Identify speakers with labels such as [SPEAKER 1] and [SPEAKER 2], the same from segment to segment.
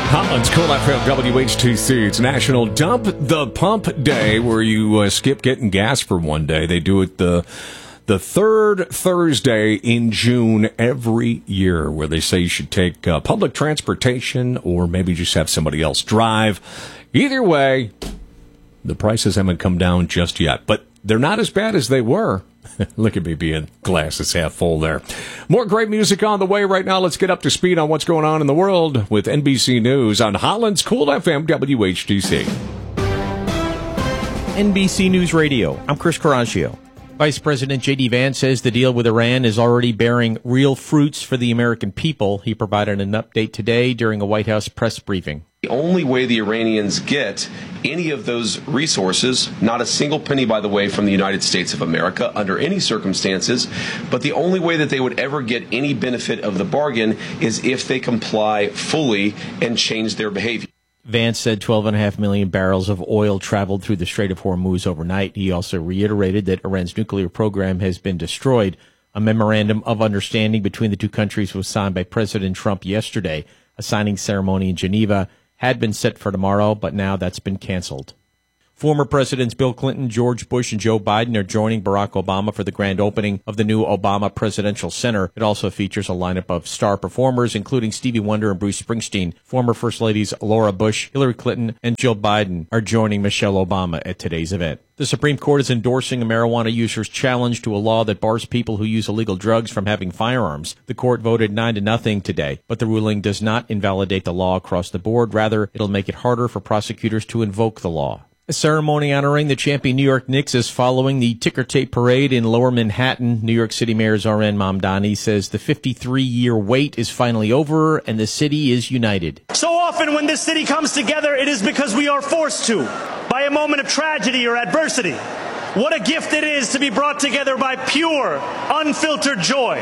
[SPEAKER 1] Holland's Cool FM WHTC. It's National Dump the Pump Day, where you skip getting gas for one day. They do it the third Thursday in June every year, where they say you should take public transportation or maybe just have somebody else drive. Either way, the prices haven't come down just yet, but they're not as bad as they were. Look at me being glasses half full there. More great music on the way right now. Let's get up to speed on what's going on in the world with NBC News on Holland's Cool FM WHTC.
[SPEAKER 2] NBC News Radio. I'm Chris Coraggio. Vice President J.D. Vance says the deal with Iran is already bearing real fruits for the American people. He provided an update today during a White House press briefing.
[SPEAKER 3] The only way the Iranians get any of those resources, not a single penny, by the way, from the United States of America under any circumstances, but the only way that they would ever get any benefit of the bargain is if they comply fully and change their behavior.
[SPEAKER 2] Vance said 12.5 million barrels of oil traveled through the Strait of Hormuz overnight. He also reiterated that Iran's nuclear program has been destroyed. A memorandum of understanding between the two countries was signed by President Trump yesterday. A signing ceremony in Geneva had been set for tomorrow, but now that's been canceled. Former Presidents Bill Clinton, George Bush, and Joe Biden are joining Barack Obama for the grand opening of the new Obama Presidential Center. It also features a lineup of star performers, including Stevie Wonder and Bruce Springsteen. Former First Ladies Laura Bush, Hillary Clinton, and Jill Biden are joining Michelle Obama at today's event. The Supreme Court is endorsing a marijuana user's challenge to a law that bars people who use illegal drugs from having firearms. The court voted 9-0 today, but the ruling does not invalidate the law across the board. Rather, it'll make it harder for prosecutors to invoke the law. A ceremony honoring the champion New York Knicks is following the ticker tape parade in Lower Manhattan. New York City Mayor Zohran Mamdani says the 53-year wait is finally over and the city is united.
[SPEAKER 4] So often when this city comes together, it is because we are forced to, by a moment of tragedy or adversity. What a gift it is to be brought together by pure, unfiltered joy.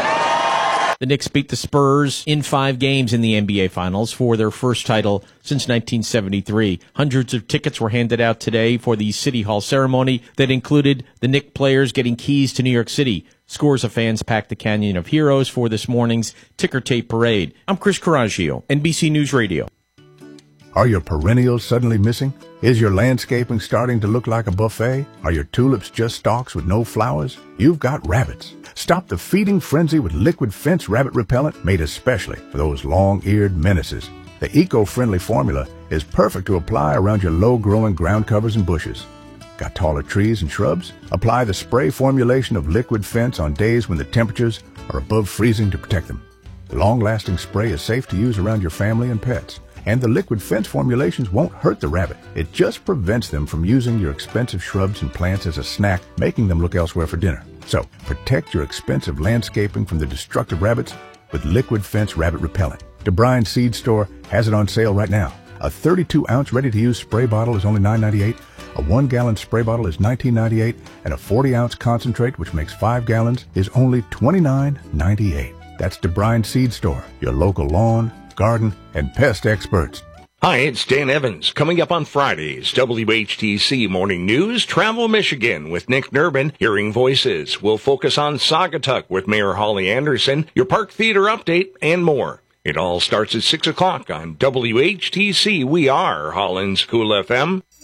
[SPEAKER 2] The Knicks beat the Spurs in 5 games in the NBA Finals for their first title since 1973. Hundreds of tickets were handed out today for the City Hall ceremony that included the Knicks players getting keys to New York City. Scores of fans packed the Canyon of Heroes for this morning's ticker tape parade. I'm Chris Coraggio, NBC News Radio.
[SPEAKER 5] Are your perennials suddenly missing? Is your landscaping starting to look like a buffet? Are your tulips just stalks with no flowers? You've got rabbits. Stop the feeding frenzy with Liquid Fence Rabbit Repellent, made especially for those long-eared menaces. The eco-friendly formula is perfect to apply around your low-growing ground covers and bushes. Got taller trees and shrubs? Apply the spray formulation of Liquid Fence on days when the temperatures are above freezing to protect them. The long-lasting spray is safe to use around your family and pets. And the Liquid Fence formulations won't hurt the rabbit. It just prevents them from using your expensive shrubs and plants as a snack, making them look elsewhere for dinner. So, protect your expensive landscaping from the destructive rabbits with Liquid Fence Rabbit Repellent. DeBryan Seed Store has it on sale right now. A 32-ounce ready-to-use spray bottle is only $9.98. A 1-gallon spray bottle is $19.98. And a 40-ounce concentrate, which makes 5 gallons, is only $29.98. That's DeBryan Seed Store, your local lawn, garden, and pest experts.
[SPEAKER 6] Hi, it's Dan Evans. Coming up on Friday's WHTC Morning News, Travel Michigan with Nick Nurbin, Hearing Voices. We'll focus on Saugatuck with Mayor Holly Anderson, your Park Theater update, and more. It all starts at 6 o'clock on WHTC. We are Holland's Cool FM.